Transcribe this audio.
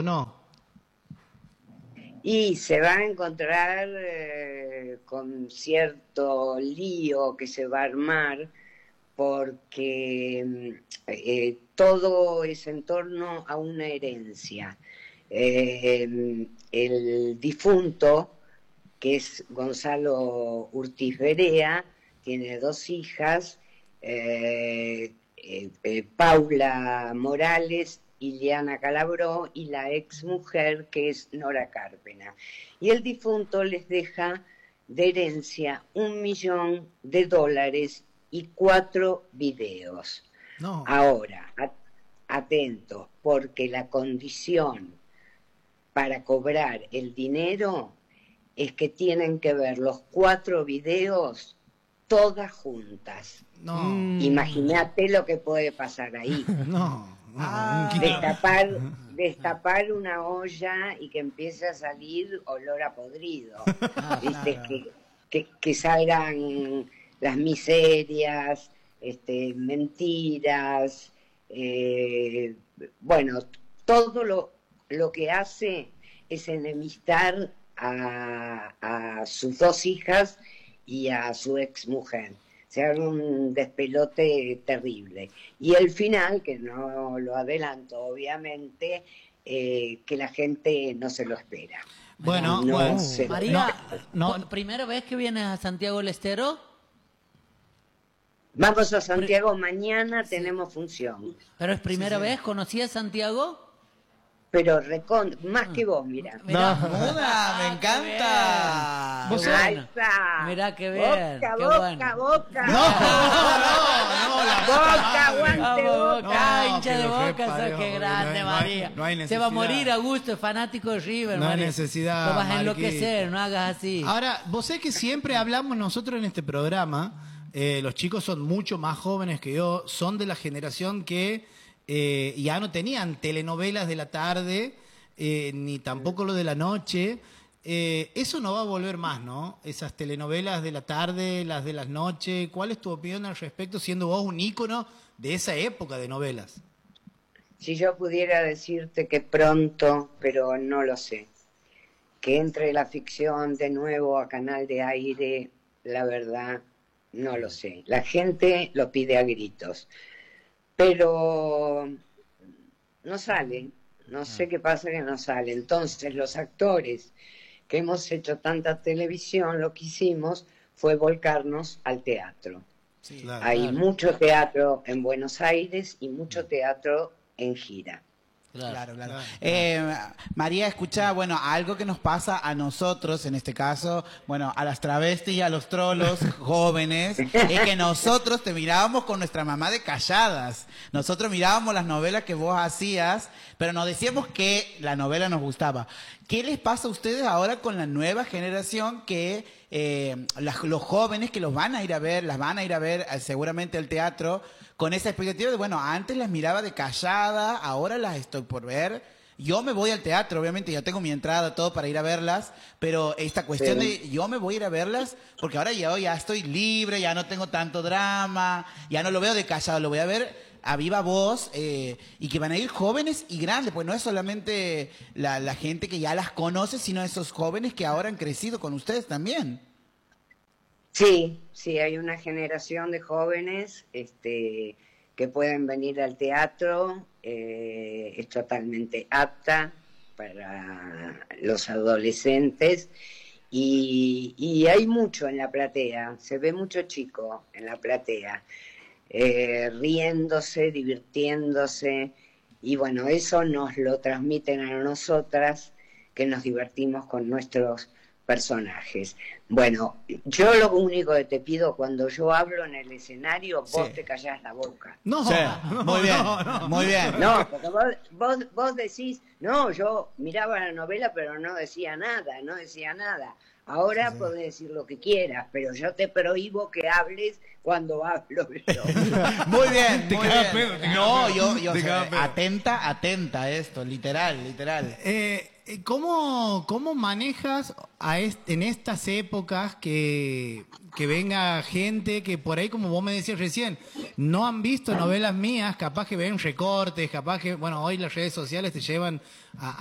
no? Y se va a encontrar con cierto lío que se va a armar porque todo es en torno a una herencia. El difunto, que es Gonzalo Urtiz Berea, tiene 2 hijas, Paula Morales y Liana Calabró, y la ex mujer que es Nora Carpena. Y el difunto les deja de herencia $1 millón y 4 videos. No. Ahora, atentos, porque la condición para cobrar el dinero es que tienen que ver los 4 videos todas juntas. No. Imagínate lo que puede pasar ahí. No. Destapar una olla y que empiece a salir olor a podrido. ¿Viste? Que salgan las miserias, mentiras, bueno, todo lo que hace es enemistar a sus 2 hijas y a su ex mujer. Se hace un despelote terrible. Y el final, que no lo adelanto obviamente, que la gente no se lo espera. Bueno, María, ¿primera vez que vienes a Santiago del Estero? Vamos a Santiago mañana, tenemos función. ¿Pero es primera vez? ¿Conocías Santiago? Pero más que vos, mirá. Muda, me encanta. Ahí está. Mirá qué bien. Boca. Boca, aguante Boca. Hincha de Boca, sos qué grande, María. No hay necesidad. Se va a morir a gusto, es fanático de River, No hay María. necesidad, Lo vas a Marquito. enloquecer, no hagas así. Ahora, vos sabés que siempre hablamos nosotros en este programa, los chicos son mucho más jóvenes que yo, son de la generación que ya no tenían telenovelas de la tarde, ni tampoco lo de la noche. Eso no va a volver más, ¿no? Esas telenovelas de la tarde, las de las noches. ¿Cuál es tu opinión al respecto, siendo vos un ícono de esa época de novelas? Si yo pudiera decirte que pronto, pero no lo sé, que entre la ficción de nuevo a canal de aire, la verdad, no lo sé. La gente lo pide a gritos, pero no sale. No sé qué pasa que no sale. Entonces los actores que hemos hecho tanta televisión, lo que hicimos fue volcarnos al teatro. Sí, claro, Hay claro. mucho teatro en Buenos Aires y mucho teatro en gira. Claro. María, escucha, bueno, algo que nos pasa a nosotros, en este caso, bueno, a las travestis y a los trolos jóvenes, es que nosotros te mirábamos con nuestra mamá de calladas. Nosotros mirábamos las novelas que vos hacías, pero nos decíamos que la novela nos gustaba. ¿Qué les pasa a ustedes ahora con la nueva generación que los jóvenes que los van a ir a ver, las van a ir a ver seguramente al teatro, con esa expectativa de, bueno, antes las miraba de callada, ahora las estoy por ver? Yo me voy al teatro, obviamente, yo tengo mi entrada, todo para ir a verlas, pero esta cuestión de yo me voy a ir a verlas, porque ahora yo ya estoy libre, ya no tengo tanto drama, ya no lo veo de callado, lo voy a ver a viva voz, y que van a ir jóvenes y grandes, pues no es solamente la gente que ya las conoce, sino esos jóvenes que ahora han crecido con ustedes también. Sí, hay una generación de jóvenes que pueden venir al teatro, es totalmente apta para los adolescentes y hay mucho en la platea, se ve mucho chico en la platea, riéndose, divirtiéndose, y bueno, eso nos lo transmiten a nosotras, que nos divertimos con nuestros personajes. Bueno, yo lo único que te pido cuando yo hablo en el escenario, vos te callás la boca. No, Sí, muy bien, muy bien. No, porque vos decís, no, yo miraba la novela pero no decía nada. Ahora podés decir lo que quieras, pero yo te prohíbo que hables cuando hablo yo. Muy bien, Te muy queda bien. pedo, te queda No, pedo. yo Te o queda sea, pedo. atenta a esto, literal. ¿Cómo manejas en estas épocas que venga gente que por ahí, como vos me decías recién, no han visto novelas mías, capaz que ven recortes, capaz que, bueno, hoy las redes sociales te llevan